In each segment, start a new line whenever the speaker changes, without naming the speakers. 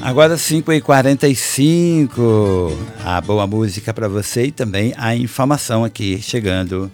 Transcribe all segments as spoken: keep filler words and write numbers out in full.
Agora cinco e quarenta e cinco, a boa música para você e também a informação aqui chegando.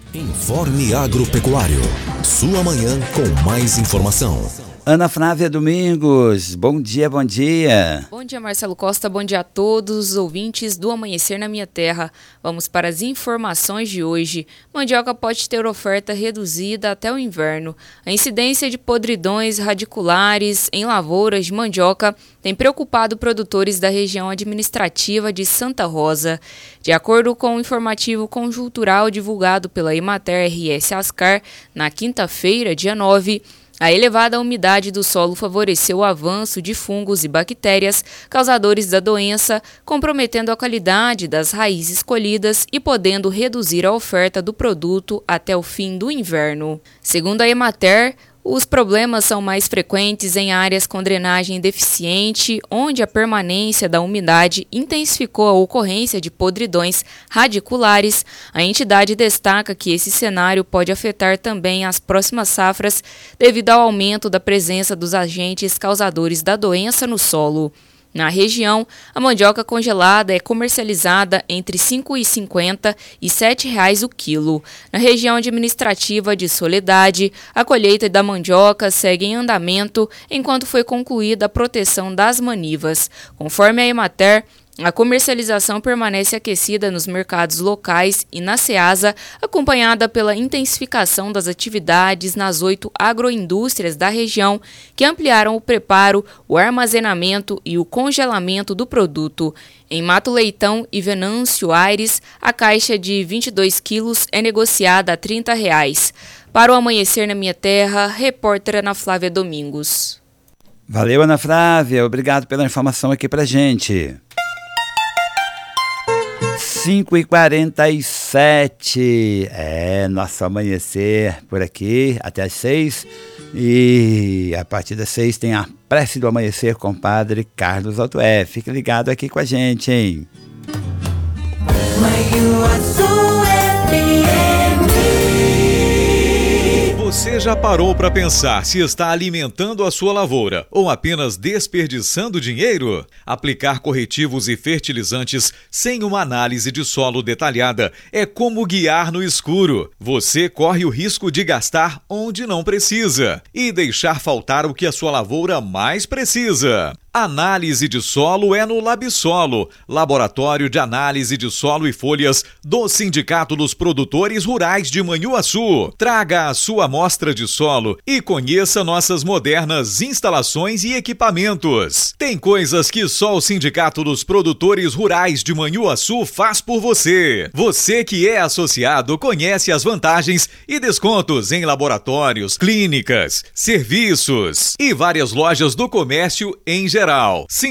Informe Agropecuário, sua manhã com mais informação.
Ana Flávia Domingos, bom dia, bom dia.
Bom dia, Marcelo Costa, bom dia a todos os ouvintes do Amanhecer na Minha Terra. Vamos para as informações de hoje. Mandioca pode ter oferta reduzida até o inverno. A incidência de podridões radiculares em lavouras de mandioca tem preocupado produtores da região administrativa de Santa Rosa. De acordo com o informativo conjuntural divulgado pela Emater R S Ascar, na quinta-feira, dia nove, a elevada umidade do solo favoreceu o avanço de fungos e bactérias causadores da doença, comprometendo a qualidade das raízes colhidas e podendo reduzir a oferta do produto até o fim do inverno. Segundo a Emater, os problemas são mais frequentes em áreas com drenagem deficiente, onde a permanência da umidade intensificou a ocorrência de podridões radiculares. A entidade destaca que esse cenário pode afetar também as próximas safras devido ao aumento da presença dos agentes causadores da doença no solo. Na região, a mandioca congelada é comercializada entre cinco reais e cinquenta centavos e sete reais o quilo. Na região administrativa de Soledade, a colheita da mandioca segue em andamento enquanto foi concluída a proteção das manivas. Conforme a Emater, a comercialização permanece aquecida nos mercados locais e na Ceasa, acompanhada pela intensificação das atividades nas oito agroindústrias da região, que ampliaram o preparo, o armazenamento e o congelamento do produto. Em Mato Leitão e Venâncio Aires, a caixa de vinte e dois quilos é negociada a trinta reais. Para o Amanhecer na Minha Terra, repórter Ana Flávia Domingos.
Valeu, Ana Flávia, obrigado pela informação aqui pra gente. cinco e quarenta e sete, é nosso amanhecer por aqui até as seis, e a partir das seis tem a prece do amanhecer com o padre Carlos Altoé. Fique ligado aqui com a gente, hein?
Você já parou para pensar se está alimentando a sua lavoura ou apenas desperdiçando dinheiro? Aplicar corretivos e fertilizantes sem uma análise de solo detalhada é como guiar no escuro. Você corre o risco de gastar onde não precisa e deixar faltar o que a sua lavoura mais precisa. Análise de solo é no Labsolo, Laboratório de Análise de Solo e Folhas do Sindicato dos Produtores Rurais de Manhuaçu. Traga a sua amostra de solo e conheça nossas modernas instalações e equipamentos. Tem coisas que só o Sindicato dos Produtores Rurais de Manhuaçu faz por você. Você que é associado conhece as vantagens e descontos em laboratórios, clínicas, serviços e várias lojas do comércio em geral.